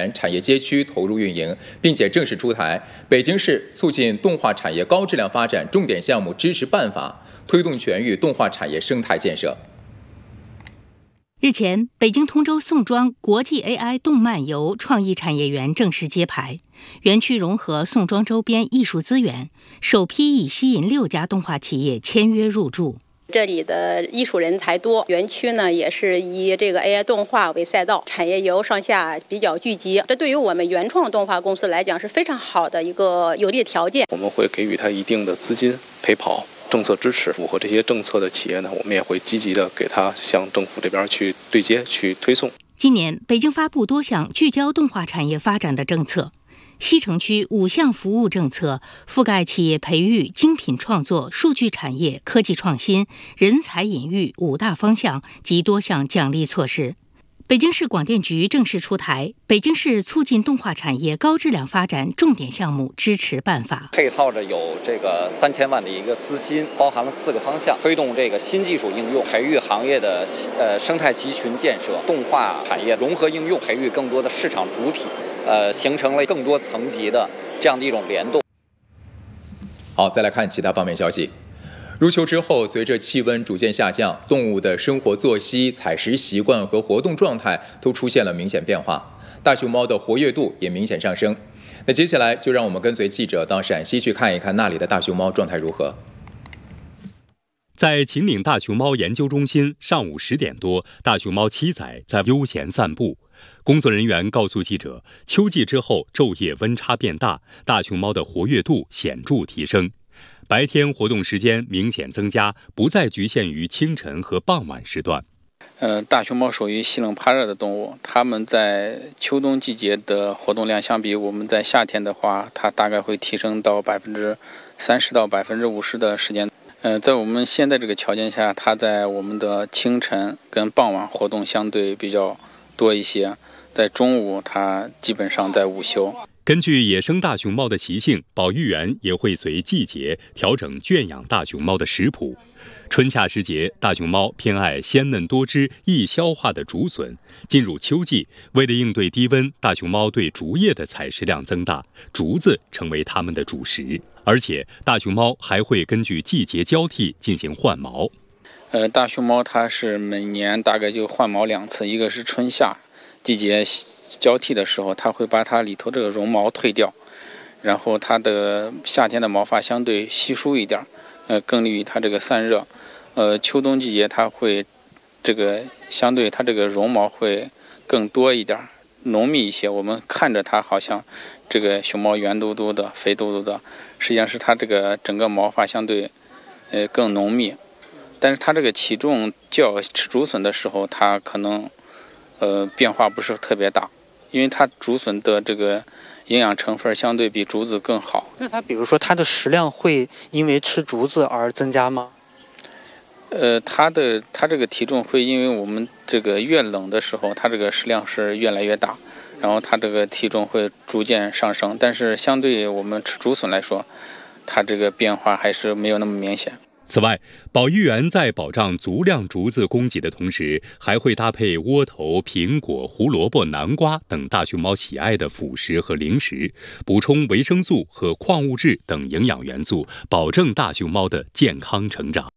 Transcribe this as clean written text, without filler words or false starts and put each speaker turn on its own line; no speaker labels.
园产业街区投入运营，并且正式出台北京市促进动画产业高质量发展重点项目支持办法，推动全域动画产业生态建设。
日前，北京通州宋庄国际 AI 动漫游创意产业园正式揭牌，园区融合宋庄周边艺术资源，首批已吸引6家动画企业签约入驻。
这里的艺术人才多，园区呢也是以这个 AI 动画为赛道，产业游上下比较聚集，这对于我们原创动画公司来讲是非常好的一个有利条件。
我们会给予它一定的资金陪跑。政策支持，符合这些政策的企业呢，我们也会积极的给它向政府这边去对接、去推送。
今年，北京发布多项聚焦动画产业发展的政策，西城区5项服务政策覆盖企业培育、精品创作、数据产业、科技创新、人才引育5大方向及多项奖励措施。北京市广电局正式出台《北京市促进动画产业高质量发展重点项目支持办法》，
配套着有这个3000万的一个资金，包含了4个方向，推动这个新技术应用，培育行业的生态集群建设，动画产业融合应用，培育更多的市场主体，形成了更多层级的这样的一种联动。
好，再来看其他方面消息。入秋之后，随着气温逐渐下降，动物的生活作息、采食习惯和活动状态都出现了明显变化，大熊猫的活跃度也明显上升。那接下来就让我们跟随记者到陕西去看一看那里的大熊猫状态如何。
在秦岭大熊猫研究中心，上午10点多，大熊猫7仔在悠闲散步。工作人员告诉记者，秋季之后昼夜温差变大，大熊猫的活跃度显著提升。白天活动时间明显增加，不再局限于清晨和傍晚时段。
大熊猫属于吸冷怕热的动物，它们在秋冬季节的活动量相比我们在夏天的话，它大概会提升到30%到50%的时间。在我们现在这个条件下，它在我们的清晨跟傍晚活动相对比较多一些，在中午它基本上在午休。
根据野生大熊猫的习性，保育员也会随季节调整圈养大熊猫的食谱。春夏时节，大熊猫偏爱鲜嫩多汁、易消化的竹笋。进入秋季，为了应对低温，大熊猫对竹叶的采食量增大，竹子成为它们的主食。而且，大熊猫还会根据季节交替进行换毛。
大熊猫它是每年大概就换毛2次，一个是春夏季节交替的时候，它会把它里头这个绒毛褪掉，然后它的夏天的毛发相对稀疏一点，更利于它这个散热。秋冬季节它会这个相对它这个绒毛会更多一点，浓密一些。我们看着它好像这个熊猫圆嘟嘟的、肥嘟嘟的，实际上是它这个整个毛发相对更浓密。但是它这个体重较吃竹笋的时候，它可能变化不是特别大。因为它竹笋的这个营养成分相对比竹子更好。
那它比如说它的食量会因为吃竹子而增加吗？
它这个体重会因为我们这个越冷的时候，它这个食量是越来越大，然后它这个体重会逐渐上升。但是相对我们吃竹笋来说，它这个变化还是没有那么明显。
此外，保育员在保障足量竹子供给的同时，还会搭配窝头、苹果、胡萝卜、南瓜等大熊猫喜爱的辅食和零食，补充维生素和矿物质等营养元素，保证大熊猫的健康成长。